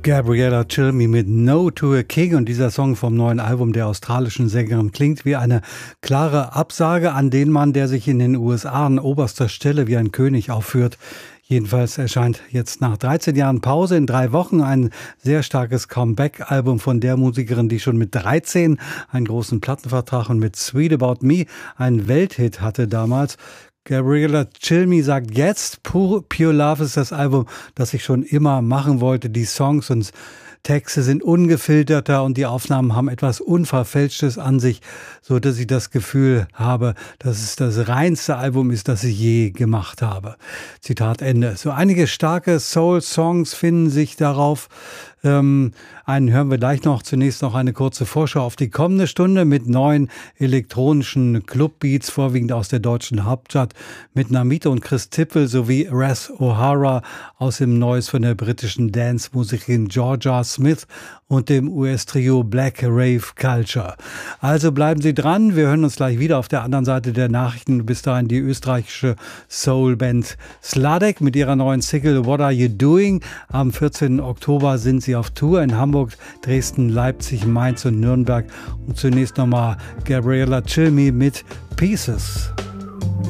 Gabriella Cilmi mit No to a King, und dieser Song vom neuen Album der australischen Sängerin klingt wie eine klare Absage an den Mann, der sich in den USA an oberster Stelle wie ein König aufführt. Jedenfalls erscheint jetzt nach 13 Jahren Pause in 3 Wochen ein sehr starkes Comeback-Album von der Musikerin, die schon mit 13 einen großen Plattenvertrag und mit Sweet About Me einen Welthit hatte damals. Gabriella Cilmi sagt jetzt, Pure Love ist das Album, das ich schon immer machen wollte. Die Songs und Texte sind ungefilterter und die Aufnahmen haben etwas Unverfälschtes an sich, so dass ich das Gefühl habe, dass es das reinste Album ist, das ich je gemacht habe. Zitat Ende. So einige starke Soul-Songs finden sich darauf. Einen hören wir gleich noch. Zunächst noch eine kurze Vorschau auf die kommende Stunde mit neuen elektronischen Clubbeats, vorwiegend aus der deutschen Hauptstadt, mit Namita und Chris Tippel sowie Ras O'Hara aus dem Neues von der britischen Dance-Musikerin Georgia Smith und dem US-Trio Black Rave Culture. Also bleiben Sie dran, wir hören uns gleich wieder auf der anderen Seite der Nachrichten. Bis dahin die österreichische Soul-Band Sladek mit ihrer neuen Single What Are You Doing? Am 14. Oktober sind sie auf Tour in Hamburg, Dresden, Leipzig, Mainz und Nürnberg. Und zunächst nochmal Gabriella Cilmi mit Pieces.